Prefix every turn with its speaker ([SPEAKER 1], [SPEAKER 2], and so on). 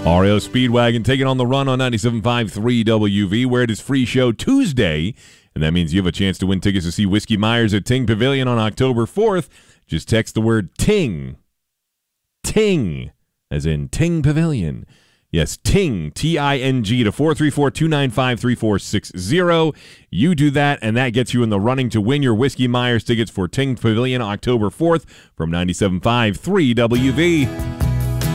[SPEAKER 1] REO Speedwagon taking on the run on 97.5 3WV, where it is Free Show Tuesday, and that means you have a chance to win tickets to see Whiskey Myers at Ting Pavilion on October 4th. Just text the word Ting. Ting, as in Ting Pavilion. Yes, Ting, T-I-N-G, to 434-295-3460. You do that, and that gets you in the running to win your Whiskey Myers tickets for Ting Pavilion October 4th from 97.5 3WV.